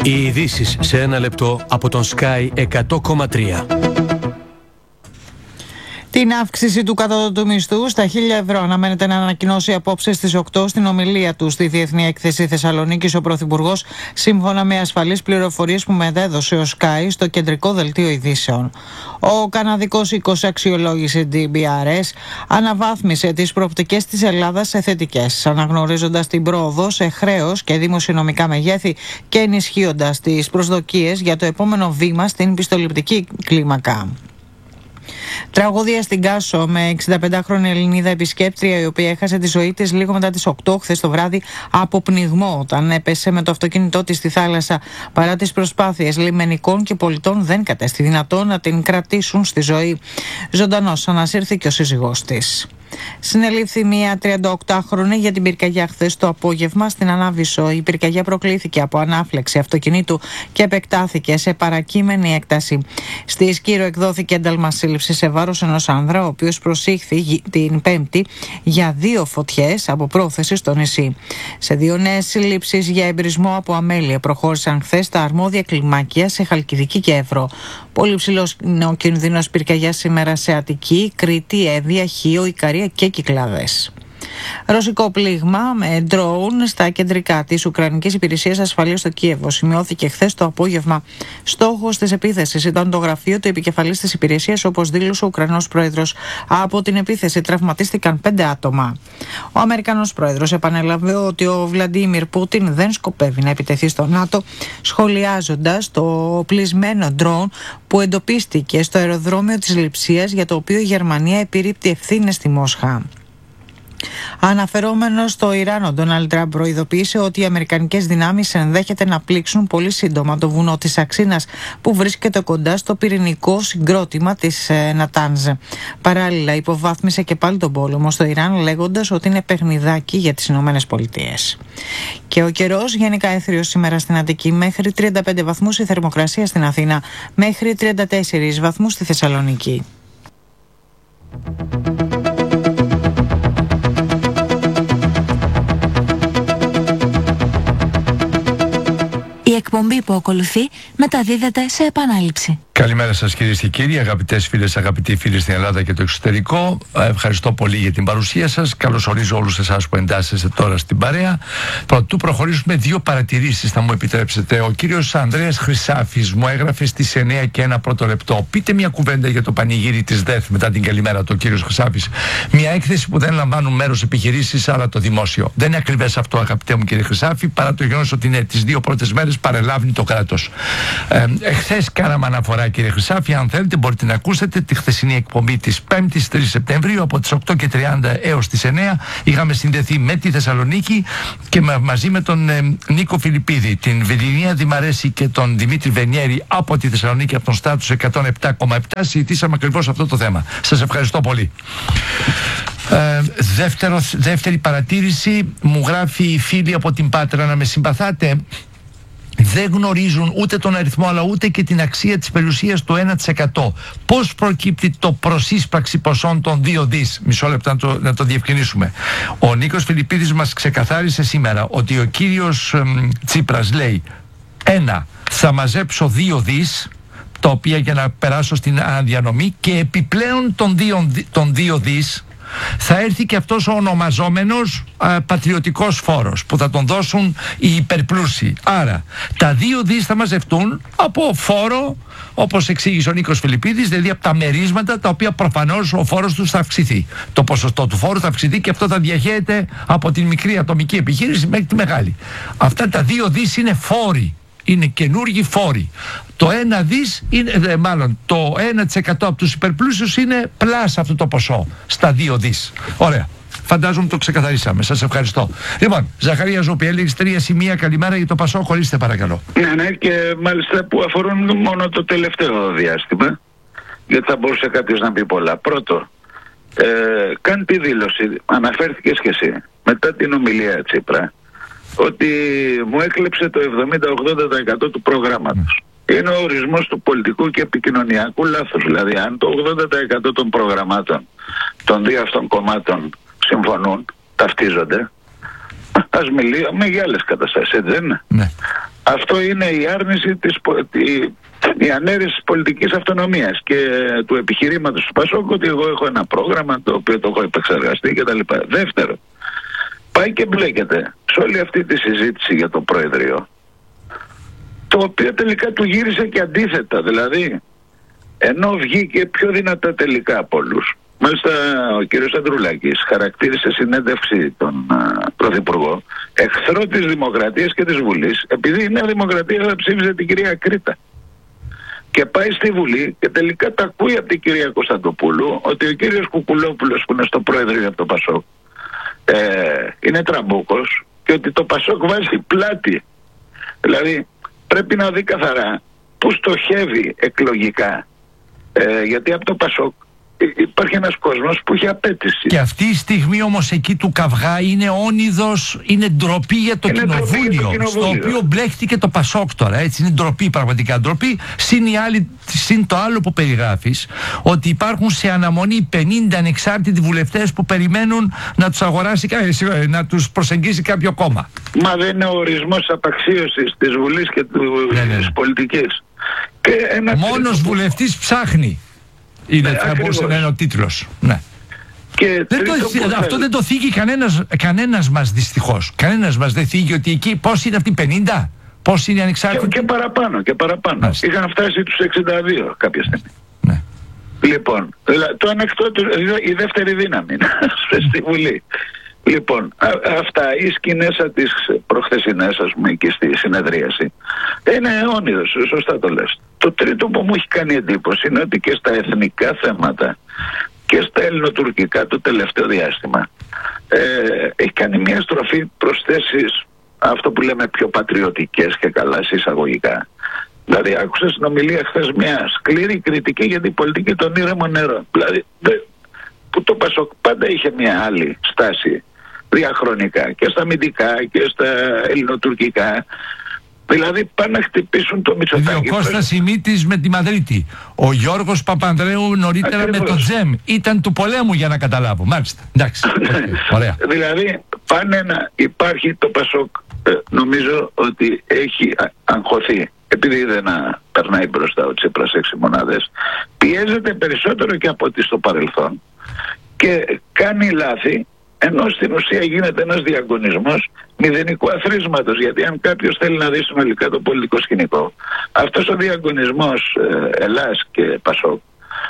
Οι ειδήσεις σε ένα λεπτό από τον Sky 100,3. Την αύξηση του κατώτατου μισθού στα 1.000 ευρώ αναμένεται να ανακοινώσει απόψε στις 8 στην ομιλία του στη Διεθνή Έκθεση Θεσσαλονίκης ο Πρωθυπουργός, σύμφωνα με ασφαλείς πληροφορίες που μετέδωσε ο Sky στο κεντρικό δελτίο ειδήσεων. Ο καναδικός οίκος αξιολόγηση DBRS αναβάθμισε τις προοπτικές της Ελλάδας σε θετικές, αναγνωρίζοντας την πρόοδο σε χρέος και δημοσιονομικά μεγέθη και ενισχύοντας τις προσδοκίες για το επόμενο βήμα στην πιστοληπτική κλίμακα. Τραγωδία στην Κάσο με 65χρονη Ελληνίδα επισκέπτρια, η οποία έχασε τη ζωή της λίγο μετά τις 8 χθες το βράδυ από πνιγμό όταν έπεσε με το αυτοκίνητό της στη θάλασσα. Παρά τις προσπάθειες λιμενικών και πολιτών, δεν κατέστη δυνατό να την κρατήσουν στη ζωή. Ζωντανός ανασύρθηκε ο σύζυγός της. Συνελήφθη μια 38χρονη για την πυρκαγιά χθες το απόγευμα στην Ανάβησο. Η πυρκαγιά προκλήθηκε από ανάφλεξη αυτοκινήτου και επεκτάθηκε σε παρακείμενη έκταση. Στη Σκύρο εκδόθηκε ένταλμα σύλληψη σε βάρος ενός άνδρα, ο οποίος προσήχθη την Πέμπτη για 2 φωτιές από πρόθεση στο νησί. Σε 2 νέες συλλήψεις για εμπρισμό από αμέλεια προχώρησαν χθες τα αρμόδια κλιμάκια σε Χαλκιδική και Εύρο. Πολύ ψηλός είναι ο κινδύνος πυρκαγιάς σήμερα σε Αττική, Κρήτη, Εύβοια, Χίο, Ικαρία και Κυκλάδες. Ρωσικό πλήγμα με ντρόουν στα κεντρικά της Ουκρανικής Υπηρεσίας Ασφαλείας στο Κίεβο σημειώθηκε χθες το απόγευμα. Στόχος της επίθεσης ήταν το γραφείο του επικεφαλής της υπηρεσίας, όπως δήλωσε ο Ουκρανός πρόεδρος. Από την επίθεση τραυματίστηκαν 5 άτομα. Ο Αμερικανός πρόεδρος επανέλαβε ότι ο Βλαντίμιρ Πούτιν δεν σκοπεύει να επιτεθεί στο ΝΑΤΟ, σχολιάζοντας το πλεισμένο ντρόουν που εντοπίστηκε στο αεροδρόμιο της Λειψίας, για το οποίο η Γερμανία επιρρύπτει ευθύνες στη Μόσχα. Αναφερόμενος στο Ιράν, ο Ντόναλντ Τραμπ προειδοποίησε ότι οι αμερικανικές δυνάμεις ενδέχεται να πλήξουν πολύ σύντομα το βουνό της Αξίνας, που βρίσκεται κοντά στο πυρηνικό συγκρότημα της Νατάνζ. Παράλληλα, υποβάθμισε και πάλι τον πόλεμο στο Ιράν, λέγοντας ότι είναι παιχνιδάκι για τις Ηνωμένες Πολιτείες. Και ο καιρός γενικά έθριος σήμερα στην Αττική, μέχρι 35 βαθμούς η θερμοκρασία στην Αθήνα, μέχρι 34 βαθμούς στη Θεσσαλονίκη. Η εκπομπή που ακολουθεί μεταδίδεται σε επανάληψη. Καλημέρα σας κυρίες και κύριοι, αγαπητές φίλες, αγαπητοί φίλοι στην Ελλάδα και το εξωτερικό. Ευχαριστώ πολύ για την παρουσία σας. Καλωσορίζω όλους εσάς που εντάσσεστε τώρα στην παρέα. Πρωτού προχωρήσουμε, 2 παρατηρήσεις θα μου επιτρέψετε. Ο κύριος Ανδρέας Χρυσάφης μου έγραφε στις 9 και 1 πρώτο λεπτό. Πείτε μια κουβέντα για το πανηγύρι της ΔΕΘ μετά την καλημέρα του, ο κύριος Χρυσάφης. Μια έκθεση που δεν λαμβάνουν μέρος επιχειρήσεις αλλά το δημόσιο. Δεν είναι ακριβές αυτό, αγαπητέ μου κύριε Χρυσάφη, παρά το γεγονός ότι είναι τις 2 πρώτες μέρες παρελάβει το κράτος. Εχθές κάναμε αναφορά, κύριε Χρυσάφη, αν θέλετε μπορείτε να ακούσετε τη χθεσινή εκπομπή της 5ης 3 Σεπτεμβρίου από τις 8:30 έως τις 9. Είχαμε συνδεθεί με τη Θεσσαλονίκη και μαζί με τον Νίκο Φιλιππίδη, την Βιλινία Δημαρέση και τον Δημήτρη Βενιέρη από τη Θεσσαλονίκη, από τον Στάτους 107,7. Συζητήσαμε ακριβώς αυτό το θέμα. Σας ευχαριστώ πολύ. Δεύτερη παρατήρηση, μου γράφει η φίλη από την Πάτρα, να με συμπαθάτε. Δεν γνωρίζουν ούτε τον αριθμό αλλά ούτε και την αξία της περιουσίας του 1%. Πώς προκύπτει το προσύσπραξη ποσών των 2 δις? Μισό λεπτό να το διευκρινίσουμε. Ο Νίκος Φιλιππίδης μας ξεκαθάρισε σήμερα ότι ο κύριος Τσίπρας λέει: 1. Θα μαζέψω 2 δις, τα οποία για να περάσω στην αναδιανομή, και επιπλέον των 2 δις θα έρθει και αυτός ο ονομαζόμενος πατριωτικός φόρος που θα τον δώσουν οι υπερπλούσιοι. Άρα τα 2 δις θα μαζευτούν από φόρο, όπως εξήγησε ο Νίκος Φιλιππίδης, δηλαδή από τα μερίσματα τα οποία προφανώς ο φόρος τους θα αυξηθεί. Το ποσοστό του φόρου θα αυξηθεί και αυτό θα διαχέεται από την μικρή ατομική επιχείρηση μέχρι τη μεγάλη. Αυτά τα 2 δις είναι φόροι. Είναι καινούργιοι φόροι. Το 1 δις είναι, μάλλον το 1% από τους υπερπλούσιους είναι πλάς αυτό το ποσό στα 2 δις. Ωραία. Φαντάζομαι το ξεκαθαρίσαμε. Σας ευχαριστώ. Λοιπόν, Ζαχαρία Ζούπη, έλεγες 3 σημεία. Καλημέρα για το Πασόκ. Χωρίστε παρακαλώ. Ναι, και μάλιστα που αφορούν μόνο το τελευταίο διάστημα, γιατί θα μπορούσε κάποιος να πει πολλά. Πρώτο, κάνει τη δήλωση, αναφέρθηκες και εσύ, μετά την ομιλία Τσίπρα, ότι μου έκλεψε το 70-80% του προγράμματος. Είναι ο ορισμός του πολιτικού και επικοινωνιακού λάθος. Δηλαδή, αν το 80% των προγραμμάτων των 2 αυτών κομμάτων συμφωνούν, ταυτίζονται, ας μιλήσουμε για άλλες καταστάσεις, έτσι δεν είναι? Ναι. Αυτό είναι η άρνηση η ανέρεση της πολιτικής αυτονομίας και του επιχειρήματος του Πασόκ ότι εγώ έχω ένα πρόγραμμα το οποίο το έχω επεξεργαστεί κτλ. Δεύτερο, πάει και μπλέκεται σε όλη αυτή τη συζήτηση για το Προεδρείο, το οποίο τελικά του γύρισε και αντίθετα. Δηλαδή, ενώ βγήκε πιο δυνατά τελικά από όλους, μάλιστα ο κύριος Ανδρουλάκης χαρακτήρισε συνέντευξη τον Πρωθυπουργό εχθρό της Δημοκρατίας και της Βουλής, επειδή η Νέα Δημοκρατία θα ψήφιζε την κυρία Κρήτα. Και πάει στη Βουλή και τελικά τα ακούει από την κυρία Κωνσταντοπούλου ότι ο κύριος Κουκουλόπουλος, που είναι στο Προεδρείο από το Πασόκ, είναι τραμπούκος και ότι το Πασόκ βάζει πλάτη. Δηλαδή πρέπει να δει καθαρά που στοχεύει εκλογικά, γιατί από το Πασόκ υπάρχει ένας κόσμος που έχει απέτηση. Και αυτή η στιγμή όμως εκεί του καυγά είναι όνειδος, είναι ντροπή για το κοινοβούλιο, στο οποίο μπλέχτηκε το Πασόκ τώρα, έτσι, είναι ντροπή, πραγματικά ντροπή. Συν το άλλο που περιγράφεις, ότι υπάρχουν σε αναμονή 50 ανεξάρτητοι βουλευτές που περιμένουν να τους αγοράσει, να τους προσεγγίσει κάποιο κόμμα. Μα δεν είναι ο ορισμός απαξίωσης της Βουλής και της πολιτικής? Μόνος βουλευτής ψάχνει. Θα μπορούσε να είναι ο τίτλος. Ναι. Αυτό δεν το θίγει κανένας μας, δυστυχώς. Κανένας μας δεν θίγει ότι εκεί πώς είναι αυτοί 50, πώς είναι ανεξάρτητοι. Και παραπάνω. Είχαν φτάσει τους 62 κάποια στιγμή. Ναι. Λοιπόν, το ανεκτό, η δεύτερη δύναμη στη Βουλή. Λοιπόν, αυτά οι σκηνές τις προχθεσινές, ας πούμε, και στη συνεδρίαση, είναι αιώνιδος, σωστά το λες. Το τρίτο που μου έχει κάνει εντύπωση είναι ότι και στα εθνικά θέματα και στα ελληνοτουρκικά το τελευταίο διάστημα έχει κάνει μια στροφή προς θέσεις, αυτό που λέμε, πιο πατριωτικές και καλά εισαγωγικά. Δηλαδή άκουσα στην ομιλία χθες μια σκληρή κριτική για την πολιτική των ήρεμων νερών. Δηλαδή που το Πασόκ πάντα είχε μια άλλη στάση διαχρονικά και στα αμυντικά και στα ελληνοτουρκικά. Δηλαδή πάνε να χτυπήσουν το Μητσοτάκη. Ο Κώστας Ημίτης με τη Μαδρίτη. Ο Γιώργος Παπανδρέου νωρίτερα ακριβώς με το Τζεμ. Ήταν του πολέμου, για να καταλάβω. Μάλιστα. Εντάξει. Ωραία. Δηλαδή πάνε να υπάρχει το Πασόκ. Νομίζω ότι έχει αγχωθεί. Επειδή δεν περνάει μπροστά ο Τσίπρας 6 μονάδες, πιέζεται περισσότερο και από ό,τι στο παρελθόν και κάνει λάθη, ενώ στην ουσία γίνεται ένας διαγωνισμός μηδενικού αθροίσματος. Γιατί αν κάποιος θέλει να δει συνολικά το πολιτικό σκηνικό, αυτός ο διαγωνισμός Ελλάς και Πασόκ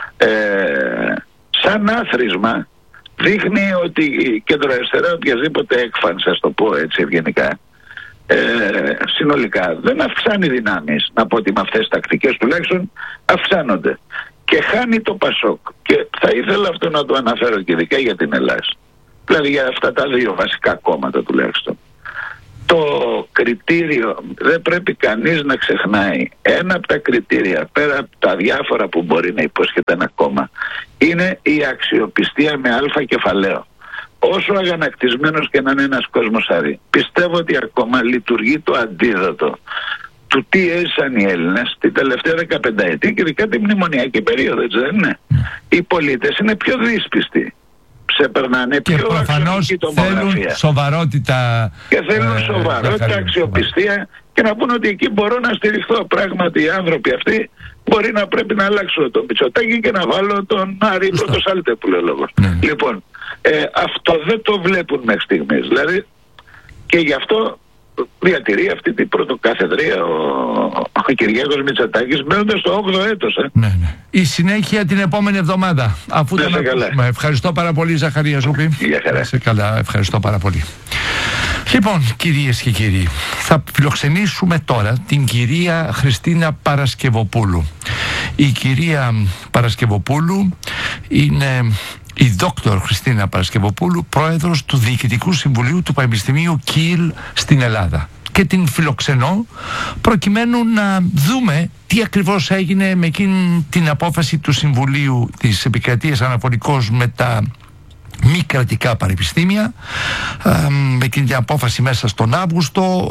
σαν άθροισμα δείχνει ότι η κεντροαριστερά, οποιασδήποτε έκφανση, ας το πω έτσι ευγενικά, συνολικά δεν αυξάνει δυνάμεις. Να πω ότι με αυτές τις τακτικές τουλάχιστον αυξάνονται και χάνει το Πασόκ. Και θα ήθελα αυτό να το αναφέρω και ειδικά για την Ελλάδα, δηλαδή για αυτά τα δύο βασικά κόμματα τουλάχιστον. Το κριτήριο, δεν πρέπει κανείς να ξεχνάει, ένα από τα κριτήρια πέρα από τα διάφορα που μπορεί να υπόσχεται ένα κόμμα, είναι η αξιοπιστία με αλφα κεφαλαίο. Όσο αγανακτισμένος και να είναι ένας κόσμος άρη, πιστεύω ότι ακόμα λειτουργεί το αντίδοτο του τι έζησαν οι Έλληνες την τελευταία 15 ετία και ειδικά την μνημονιακή περίοδο, έτσι δεν είναι? Οι πολίτες είναι πιο δύσπιστοι, ξεπερνάνε και πιο αξιοπιστική τομογραφία. Θέλουν σοβαρότητα. Και θέλουν σοβαρότητα, αξιοπιστία και να πούν ότι εκεί μπορώ να στηριχθώ. Πράγματι οι άνθρωποι αυτοί μπορεί να πρέπει να αλλάξω τον Μητσοτάκη και να βάλω τον Άρη Πρωτοσάλτε που λέει ο λόγος. Λοιπόν, αυτό δεν το βλέπουν μέχρι στιγμής. Δηλαδή, και γι' αυτό διατηρεί αυτή την πρωτοκαθεδρία ο Κυριάκος Μητσοτάκης μένοντας στο 8ο έτος. Ναι. Η συνέχεια την επόμενη εβδομάδα. Αφού τον ακούσουμε. Ευχαριστώ πάρα πολύ, Ζαχαρία Ζούπη. Γεια χαρά. Σε καλά, ευχαριστώ πάρα πολύ. Λοιπόν, κυρίες και κύριοι, θα φιλοξενήσουμε τώρα την κυρία Χριστίνα Παρασκευοπούλου. Η κυρία Παρασκευοπούλου είναι η δόκτωρ Χριστίνα Παρασκευοπούλου, πρόεδρος του Διοικητικού Συμβουλίου του Πανεπιστημίου Κιήλ στην Ελλάδα. Και την φιλοξενώ προκειμένου να δούμε τι ακριβώς έγινε με εκείνη την απόφαση του Συμβουλίου της Επικρατείας αναφορικώς με τα μη κρατικά πανεπιστήμια, με εκείνη την απόφαση μέσα στον Αύγουστο,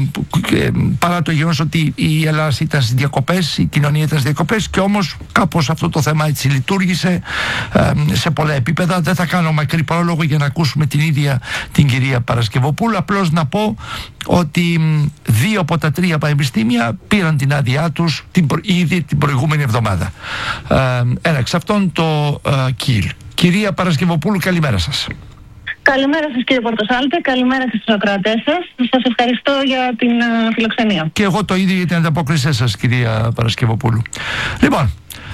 παρά το γεγονός ότι η Ελλάδα ήταν στις διακοπές, η κοινωνία ήταν στις διακοπές, και όμως κάπως αυτό το θέμα έτσι λειτουργήσε σε πολλά επίπεδα. Δεν θα κάνω μακρύ πρόλογο για να ακούσουμε την ίδια την κυρία Παρασκευοπούλου. Απλώς να πω ότι 2 από τα 3 πανεπιστήμια πήραν την άδειά τους ήδη την προηγούμενη εβδομάδα. Ένα εξ αυτών το ΚΙΛ. Κυρία Παρασκευοπούλου, καλημέρα σας. Καλημέρα σας κύριε Πορτοσάλτε, καλημέρα και στους ακροατές σας. Σας ευχαριστώ για την φιλοξενία. Και εγώ το ίδιο για την ανταπόκρισή σας, κυρία Παρασκευοπούλου. Λοιπόν,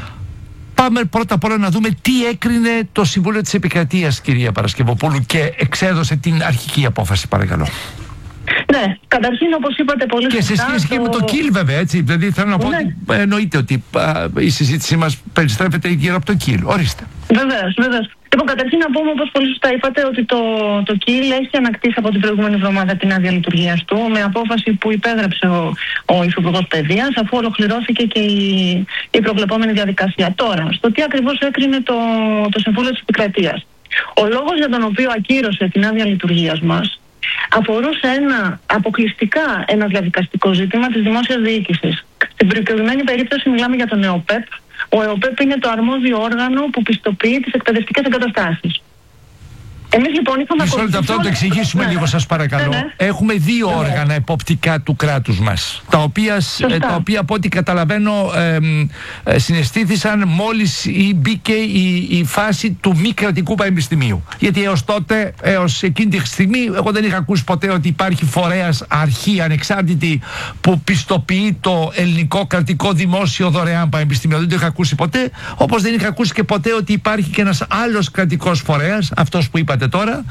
πάμε πρώτα απ' όλα να δούμε τι έκρινε το Συμβούλιο της Επικρατείας, κυρία Παρασκευοπούλου, και εξέδωσε την αρχική απόφαση, παρακαλώ. Ναι, καταρχήν όπως είπατε πολύ σωστά. Και σε σχέση και με το ΚΙΛ, βέβαια, έτσι. Δηλαδή θέλω να πω ότι εννοείται ότι η συζήτησή μας περιστρέφεται γύρω από το ΚΙΛ. Ορίστε. Βεβαίως, βεβαίως. Λοιπόν, καταρχήν να πούμε, όπως πολύ σωστά είπατε, ότι το ΚΙΛ έχει ανακτήσει από την προηγούμενη εβδομάδα την άδεια λειτουργίας του, με απόφαση που υπέγραψε ο Υφυπουργός Παιδείας, αφού ολοκληρώθηκε και η προβλεπόμενη διαδικασία. Τώρα, στο τι ακριβώς έκρινε το Συμβούλιο της Επικρατείας. Ο λόγος για τον οποίο ακύρωσε την άδεια λειτουργίας μας αφορούσε αποκλειστικά ένα διαδικαστικό ζήτημα της δημόσιας διοίκησης. Στην προκειμένη περίπτωση μιλάμε για τον ΕΟΠΕΠ. Ο ΕΟΠΕΠ είναι το αρμόδιο όργανο που πιστοποιεί τις εκπαιδευτικές εγκαταστάσεις. Εμείς λοιπόν είχαμε Μισό λεπτό, αυτό να το εξηγήσουμε λίγο, σας παρακαλώ. Έχουμε 2 όργανα εποπτικά του κράτους μας, τα οποία από ό,τι καταλαβαίνω συναισθήθησαν μόλις μπήκε η φάση του μη κρατικού πανεπιστημίου. Γιατί έως τότε, έως εκείνη τη στιγμή, εγώ δεν είχα ακούσει ποτέ ότι υπάρχει φορέας, αρχή ανεξάρτητη που πιστοποιεί το ελληνικό κρατικό δημόσιο δωρεάν πανεπιστήμιο. Δεν το είχα ακούσει ποτέ, όπως δεν είχα ακούσει και ποτέ ότι υπάρχει και ένας άλλος κρατικός φορέας, αυτός που είπατε τώρα,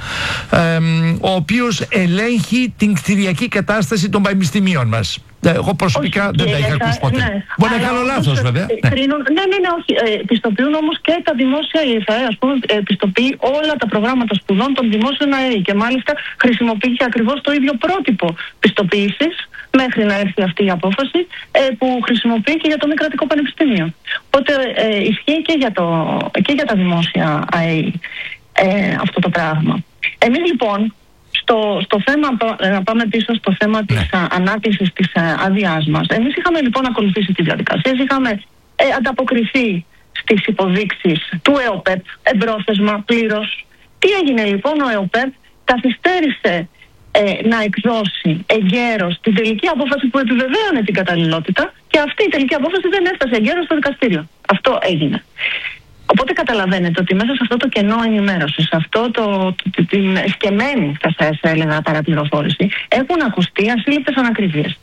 ο οποίος ελέγχει την κτηριακή κατάσταση των πανεπιστημίων μας. Εγώ προσωπικά δεν τα είχα ακούσει ποτέ. Ναι. Μπορεί να κάνω λάθος, βέβαια. Ναι, όχι. Πιστοποιούν όμως και τα δημόσια ΕΕ, ας πούμε, πιστοποιεί όλα τα προγράμματα σπουδών των δημόσιων ΑΕΗ και μάλιστα χρησιμοποιεί και ακριβώς το ίδιο πρότυπο πιστοποίησης μέχρι να έρθει αυτή η απόφαση που χρησιμοποιεί και για το μη κρατικό πανεπιστήμιο. Οπότε ισχύει και για τα δημόσια ΑΕΗ αυτό το πράγμα. Εμείς λοιπόν στο θέμα, να πάμε πίσω στο θέμα της ανάκλησης της άδειάς μας. Εμείς είχαμε λοιπόν ακολουθήσει τη διαδικασία, είχαμε ανταποκριθεί στις υποδείξεις του ΕΟΠΕΠ, εμπρόθεσμα, πλήρως. Τι έγινε λοιπόν? Ο ΕΟΠΕΠ καθυστέρησε να εκδώσει εγκαίρως την τελική απόφαση που επιβεβαίωνε την καταλληλότητα, και αυτή η τελική απόφαση δεν έφτασε εγκαίρως στο δικαστήριο. Αυτό έγινε. Οπότε καταλαβαίνετε ότι μέσα σε αυτό το κενό ενημέρωσης, σε αυτό την εσκεμμένη, θα έλεγα, παραπληροφόρηση, έχουν ακουστεί ασύλληπτες ανακριβίες.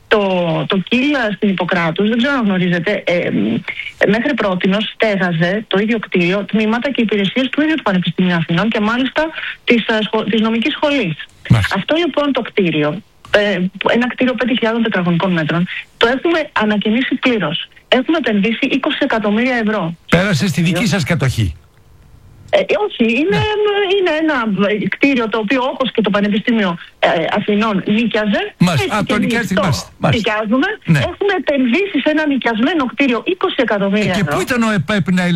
Το ΚΙΛ στην Ιπποκράτους, δεν ξέρω αν γνωρίζετε, μέχρι πρότινος στέγαζε το ίδιο κτίριο τμήματα και υπηρεσίες του ίδιου του Πανεπιστημίου Αθηνών και μάλιστα της νομικής σχολής. Αυτό λοιπόν το κτίριο, ένα κτίριο 5.000 τετραγωνικών μέτρων, το έχουμε ανακαινήσει πλήρως. Έχουμε επενδύσει 20 εκατομμύρια ευρώ. Πέρασε στη δική σας κατοχή? Όχι, είναι ένα κτίριο το οποίο, όπως και το Πανεπιστήμιο Αθηνών, νίκιαζε. Το νοικιάζουμε. Ναι. Έχουμε επενδύσει σε ένα νοικιασμένο κτίριο 20 εκατομμύρια ευρώ. Και πού ήταν ο ΕΠΕΠ να